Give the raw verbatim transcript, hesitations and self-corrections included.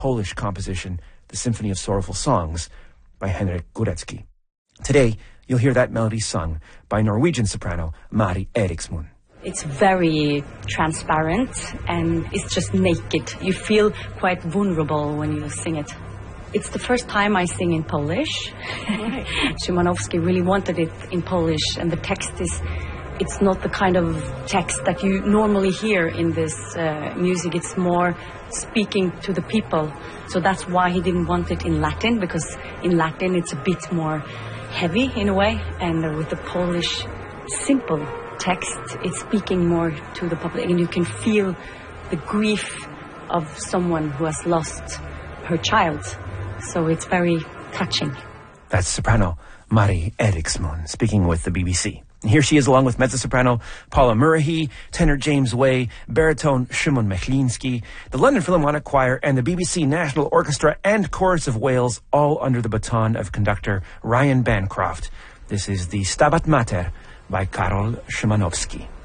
Polish composition, The Symphony of Sorrowful Songs by Henryk Górecki. Today, you'll hear that melody sung by Norwegian soprano Mari Eriksmoen. It's very transparent and it's just naked. You feel quite vulnerable when you sing it. It's the first time I sing in Polish. Szymanowski really wanted it in Polish, and the text is, it's not the kind of text that you normally hear in this uh, music. It's more speaking to the people. So that's why he didn't want it in Latin, because in Latin it's a bit more heavy in a way, and uh, with the Polish simple text, it's speaking more to the public, and you can feel the grief of someone who has lost her child. So it's very touching. That's soprano Mari Eriksmoen speaking with the B B C. And here she is along with mezzo-soprano Paula Murray, tenor James Way, baritone Szymon Mechliński, the London Philharmonic Choir, and the B B C National Orchestra and Chorus of Wales, all under the baton of conductor Ryan Bancroft. This is the Stabat Mater by Karol Szymanowski.